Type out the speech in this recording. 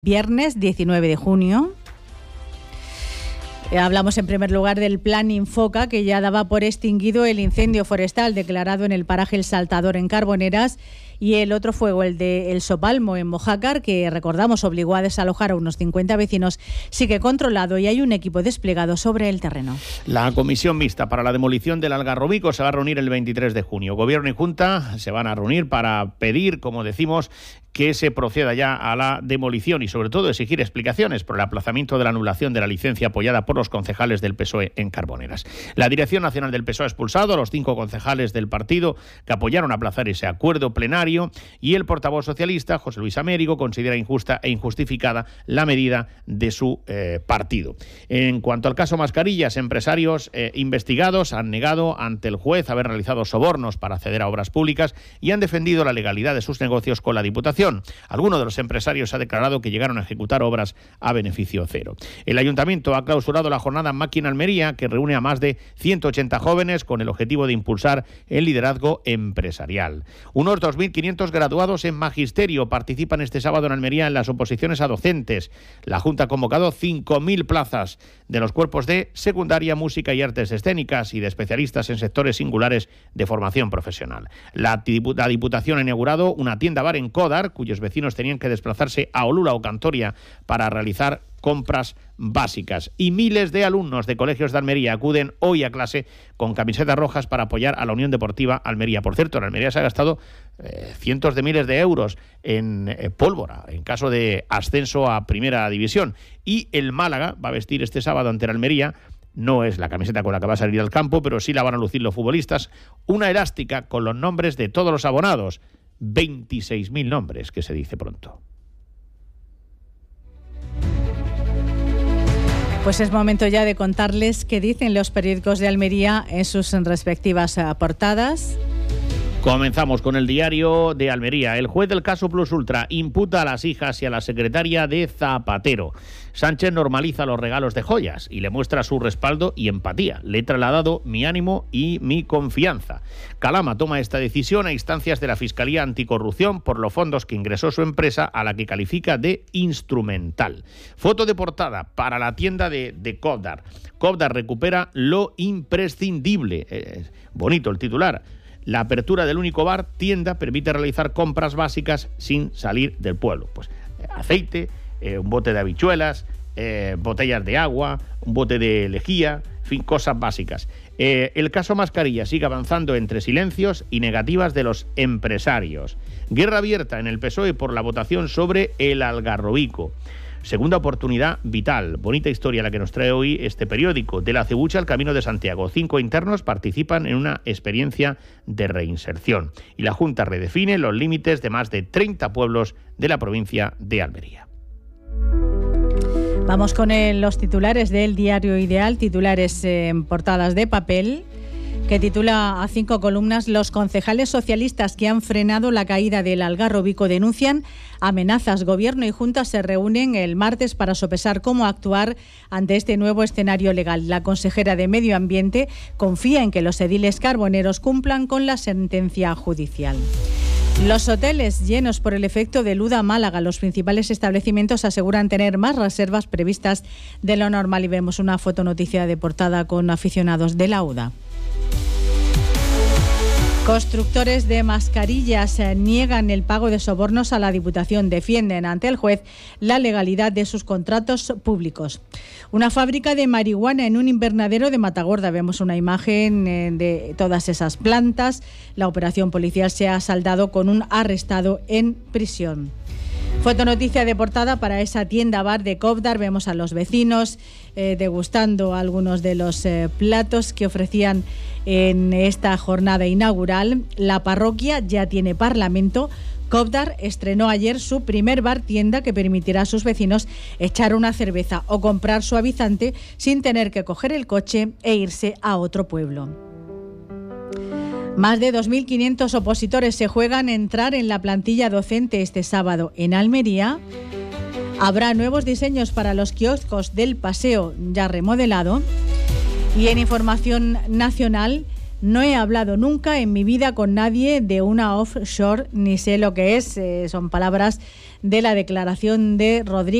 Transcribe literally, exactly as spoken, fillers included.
Viernes diecinueve de junio. Hablamos en primer lugar del plan Infoca, que ya daba por extinguido el incendio forestal declarado en el paraje El Saltador en Carboneras, y el otro fuego, el de El Sopalmo en Mojácar, que recordamos obligó a desalojar a unos cincuenta vecinos, sigue controlado y hay un equipo desplegado sobre el terreno. La comisión mixta para la demolición del Algarrobico se va a reunir el veintitrés de junio. Gobierno y Junta se van a reunir para pedir, como decimos, que se proceda ya a la demolición y sobre todo exigir explicaciones por el aplazamiento de la anulación de la licencia apoyada por los concejales del P S O E en Carboneras. La Dirección Nacional del P S O E ha expulsado a los cinco concejales del partido que apoyaron aplazar ese acuerdo plenario, y el portavoz socialista, José Luis Américo, considera injusta e injustificada la medida de su eh, partido. En cuanto al caso Mascarillas, empresarios eh, investigados han negado ante el juez haber realizado sobornos para acceder a obras públicas y han defendido la legalidad de sus negocios con la Diputación. Alguno de los empresarios ha declarado que llegaron a ejecutar obras a beneficio cero. El Ayuntamiento ha clausurado la jornada Máquina Almería, que reúne a más de ciento ochenta jóvenes con el objetivo de impulsar el liderazgo empresarial. Unos dos mil quinientos graduados en Magisterio participan este sábado en Almería en las oposiciones a docentes. La Junta ha convocado cinco mil plazas de los cuerpos de secundaria, música y artes escénicas y de especialistas en sectores singulares de formación profesional. La, la Diputación ha inaugurado una tienda-bar en Códar, cuyos vecinos tenían que desplazarse a Olula o Cantoria para realizar compras básicas. Y miles de alumnos de colegios de Almería acuden hoy a clase con camisetas rojas para apoyar a la Unión Deportiva Almería. Por cierto, en Almería se ha gastado eh, cientos de miles de euros en eh, pólvora, en caso de ascenso a Primera División. Y el Málaga va a vestir este sábado ante el Almería, no es la camiseta con la que va a salir al campo, pero sí la van a lucir los futbolistas, una elástica con los nombres de todos los abonados. veintiséis mil nombres, que se dice pronto. Pues es momento ya de contarles qué dicen los periódicos de Almería en sus respectivas portadas. Comenzamos con el Diario de Almería. El juez del caso Plus Ultra imputa a las hijas y a la secretaria de Zapatero. Sánchez normaliza los regalos de joyas y le muestra su respaldo y empatía. Le he trasladado mi ánimo y mi confianza. Calama toma esta decisión a instancias de la Fiscalía Anticorrupción por los fondos que ingresó su empresa, a la que califica de instrumental. Foto de portada para la tienda de, de Cobdar. Cobdar recupera lo imprescindible. Eh, bonito el titular. La apertura del único bar tienda permite realizar compras básicas sin salir del pueblo. Pues eh, aceite, eh, un bote de habichuelas, eh, botellas de agua, un bote de lejía, en fin, cosas básicas. Eh, el caso Mascarilla sigue avanzando entre silencios y negativas de los empresarios. Guerra abierta en el P S O E por la votación sobre el Algarrobico. Segunda oportunidad vital. Bonita historia la que nos trae hoy este periódico. De la Cebucha al Camino de Santiago. Cinco internos participan en una experiencia de reinserción. Y la Junta redefine los límites de más de treinta pueblos de la provincia de Almería. Vamos con el, los titulares del Diario Ideal, titulares en eh, portadas de papel, que titula a cinco columnas: los concejales socialistas que han frenado la caída del Algarrobico denuncian amenazas. Gobierno y Junta se reúnen el martes para sopesar cómo actuar ante este nuevo escenario legal. La consejera de Medio Ambiente confía en que los ediles carboneros cumplan con la sentencia judicial. Los hoteles llenos por el efecto del Uda Málaga. Los principales establecimientos aseguran tener más reservas previstas de lo normal. Y vemos una fotonoticia de portada con aficionados de la Uda. Constructores de mascarillas niegan el pago de sobornos a la Diputación. Defienden ante el juez la legalidad de sus contratos públicos. Una fábrica de marihuana en un invernadero de Matagorda. Vemos una imagen de todas esas plantas. La operación policial se ha saldado con un arrestado en prisión. Fotonoticia de portada para esa tienda bar de Cobdar. Vemos a los vecinos eh, degustando algunos de los eh, platos que ofrecían en esta jornada inaugural. La parroquia ya tiene parlamento. Cobdar estrenó ayer su primer bar tienda que permitirá a sus vecinos echar una cerveza o comprar suavizante sin tener que coger el coche e irse a otro pueblo. Más de dos mil quinientos opositores se juegan entrar en la plantilla docente este sábado en Almería. Habrá nuevos diseños para los kioscos del paseo ya remodelado. Y en información nacional, No he hablado nunca en mi vida con nadie de una offshore, ni sé lo que es. Eh, son palabras de la declaración de Rodrigo